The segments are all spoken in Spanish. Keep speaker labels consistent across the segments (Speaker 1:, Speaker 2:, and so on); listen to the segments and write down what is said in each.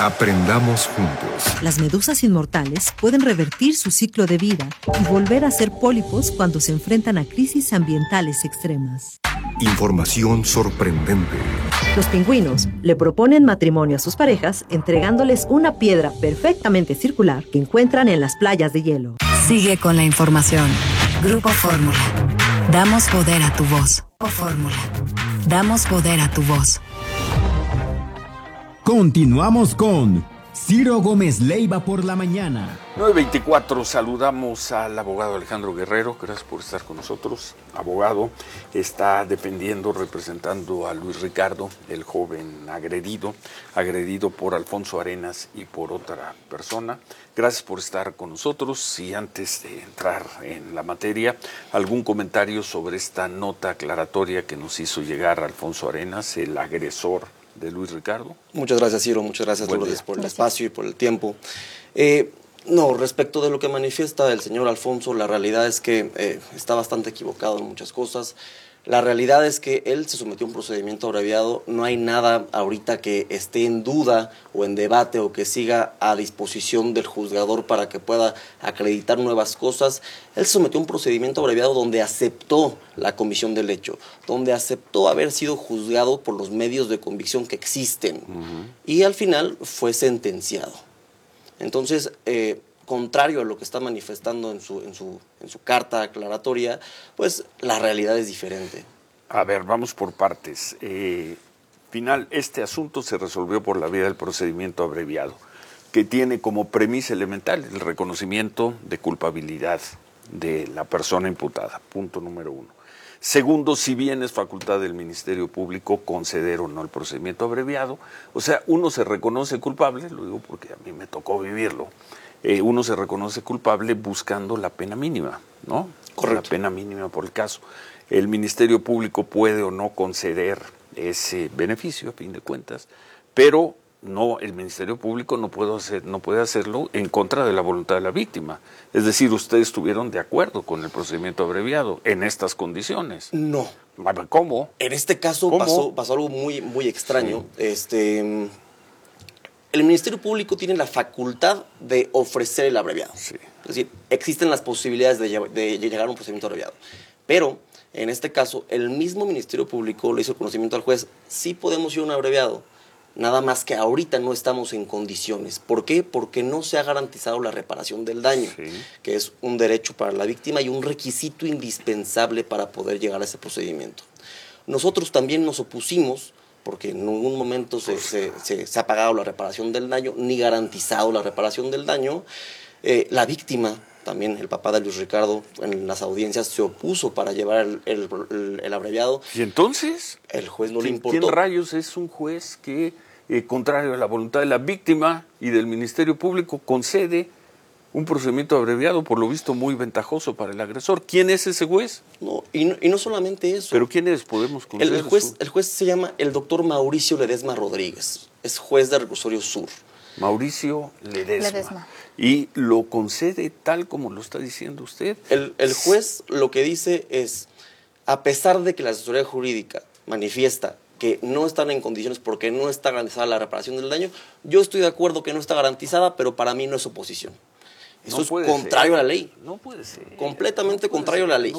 Speaker 1: Aprendamos juntos.
Speaker 2: Las medusas inmortales pueden revertir su ciclo de vida y volver a ser pólipos cuando se enfrentan a crisis ambientales extremas.
Speaker 1: Información sorprendente.
Speaker 2: Los pingüinos le proponen matrimonio a sus parejas entregándoles una piedra perfectamente circular que encuentran en las playas de hielo.
Speaker 3: Sigue con la información. Grupo Fórmula. Damos poder a tu voz. Grupo Fórmula. Damos poder a tu voz.
Speaker 4: Continuamos con Ciro Gómez Leiva por la mañana.
Speaker 5: 9:24, saludamos al abogado Alejandro Guerrero, gracias por estar con nosotros. Abogado, está defendiendo, representando a Luis Ricardo, el joven agredido por Alfonso Arenas y por otra persona. Gracias por estar con nosotros y antes de entrar en la materia, ¿algún comentario sobre esta nota aclaratoria que nos hizo llegar Alfonso Arenas, el agresor de Luis Ricardo?
Speaker 6: Muchas gracias, Ciro, muchas gracias Lourdes, por el espacio y por el tiempo. No, respecto de lo que manifiesta el señor Alfonso, la realidad es que está bastante equivocado en muchas cosas. La realidad es que él se sometió a un procedimiento abreviado, no hay nada ahorita que esté en duda o en debate o que siga a disposición del juzgador para que pueda acreditar nuevas cosas. Él se sometió a un procedimiento abreviado donde aceptó la comisión del hecho, donde aceptó haber sido juzgado por los medios de convicción que existen y al final fue sentenciado. Entonces, contrario a lo que está manifestando en su carta aclaratoria, pues la realidad es diferente.
Speaker 5: A ver, vamos por partes. Este asunto se resolvió por la vía del procedimiento abreviado, que tiene como premisa elemental el reconocimiento de culpabilidad de la persona imputada, punto número 1. Segundo, si bien es facultad del Ministerio Público conceder o no el procedimiento abreviado, o sea, uno se reconoce culpable, lo digo porque a mí me tocó vivirlo, uno se reconoce culpable buscando la pena mínima, ¿no?
Speaker 6: Correcto.
Speaker 5: La pena mínima por el caso. El Ministerio Público puede o no conceder ese beneficio, a fin de cuentas, pero no, el Ministerio Público no puede hacerlo en contra de la voluntad de la víctima. Es decir, ustedes estuvieron de acuerdo con el procedimiento abreviado en estas condiciones.
Speaker 6: No.
Speaker 5: ¿Cómo?
Speaker 6: En este caso pasó algo muy, muy extraño. Sí. El Ministerio Público tiene la facultad de ofrecer el abreviado.
Speaker 5: Sí.
Speaker 6: Es decir, existen las posibilidades de llegar a un procedimiento abreviado. Pero, en este caso, el mismo Ministerio Público le hizo el conocimiento al juez, sí podemos ir a un abreviado, nada más que ahorita no estamos en condiciones. ¿Por qué? Porque no se ha garantizado la reparación del daño, que es un derecho para la víctima y un requisito indispensable para poder llegar a ese procedimiento. Nosotros también nos opusimos, porque en ningún momento se ha pagado la reparación del daño, ni garantizado la reparación del daño. La víctima, también el papá de Luis Ricardo, en las audiencias se opuso para llevar el abreviado.
Speaker 5: ¿Y entonces?
Speaker 6: El juez no le importó.
Speaker 5: ¿Quién rayos es un juez que, contrario a la voluntad de la víctima y del Ministerio Público, concede un procedimiento abreviado, por lo visto muy ventajoso para el agresor? ¿Quién es ese juez?
Speaker 6: No, y no solamente eso.
Speaker 5: ¿Pero quién es? ¿Podemos conocer?
Speaker 6: El juez se llama el doctor Mauricio Ledesma Rodríguez. Es juez de Reclusorio Sur.
Speaker 5: Mauricio Ledesma. ¿Y lo concede tal como lo está diciendo usted?
Speaker 6: El juez lo que dice es, a pesar de que la asesoría jurídica manifiesta que no están en condiciones porque no está garantizada la reparación del daño, yo estoy de acuerdo que no está garantizada, pero para mí no es oposición. Eso es contrario a la ley.
Speaker 5: No puede ser.
Speaker 6: Completamente contrario a la ley.
Speaker 5: No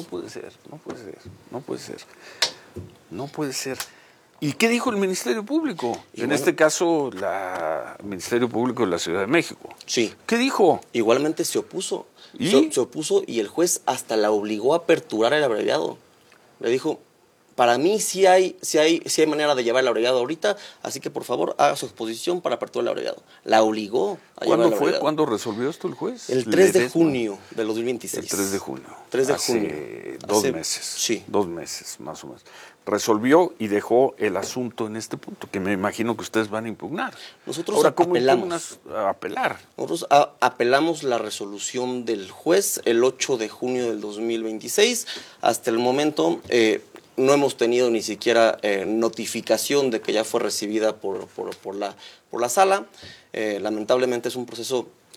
Speaker 5: puede ser. ¿Y qué dijo el Ministerio Público? En este caso, el Ministerio Público de la Ciudad de México.
Speaker 6: Sí.
Speaker 5: ¿Qué dijo?
Speaker 6: Igualmente se opuso.
Speaker 5: ¿Y?
Speaker 6: Se opuso y el juez hasta la obligó a aperturar el abreviado. Le dijo, para mí sí hay manera de llevar el abreviado ahorita, así que por favor haga su exposición para aperturar el abreviado. La obligó a llevar el abreviado.
Speaker 5: ¿Cuándo fue? ¿Cuándo resolvió esto el juez?
Speaker 6: El 3 de junio del 2026.
Speaker 5: El 3 de junio.
Speaker 6: 3 de
Speaker 5: Hace
Speaker 6: junio.
Speaker 5: 2 meses.
Speaker 6: Sí.
Speaker 5: 2 meses, más o menos. Resolvió y dejó el asunto en este punto, que me imagino que ustedes van a impugnar.
Speaker 6: Nosotros
Speaker 5: ahora, ¿cómo
Speaker 6: apelamos.
Speaker 5: A apelar?
Speaker 6: Nosotros apelamos la resolución del juez el 8 de junio del 2026. Hasta el momento no hemos tenido ni siquiera notificación de que ya fue recibida por la sala. Lamentablemente es un proceso